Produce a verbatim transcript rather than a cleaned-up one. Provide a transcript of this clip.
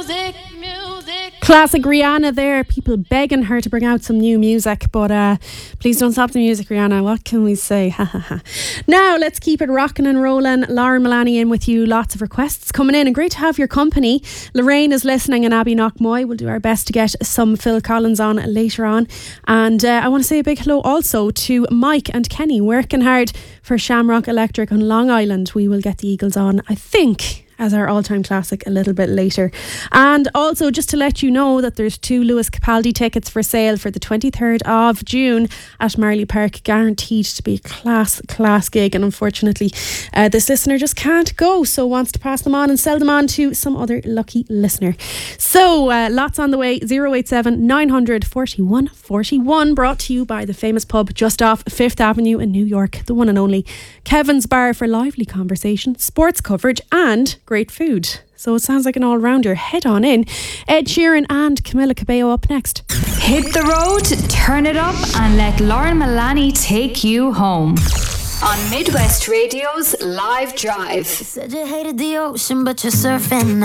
Classic Rihanna there. People begging her to bring out some new music, but uh, please don't stop the music, Rihanna. What can we say? Ha ha ha. Now let's keep it rocking and rolling. Lauren Milani in with you. Lots of requests coming in, and great to have your company. Lorraine is listening, and Abby Knockmoy. We'll do our best to get some Phil Collins on later on. And uh, I want to say a big hello also to Mike and Kenny, working hard for Shamrock Electric on Long Island. We will get the Eagles on, I think, as our all-time classic a little bit later. And also just to let you know that there's two Lewis Capaldi tickets for sale for the twenty-third of June at Marley Park, guaranteed to be a class class gig, and unfortunately uh, this listener just can't go, so wants to pass them on and sell them on to some other lucky listener. So uh, lots on the way. Zero eight seven nine hundred forty-one forty-one, brought to you by the famous pub just off Fifth Avenue in New York, the one and only Kevin's Bar, for lively conversation, sports coverage and great food. So it sounds like an all-rounder. Head on in. Ed Sheeran and Camila Cabello up next. Hit the road, turn it up, and let Lauren Milani take you home on Midwest Radio's Live Drive. You said you hated the ocean, but you're surfing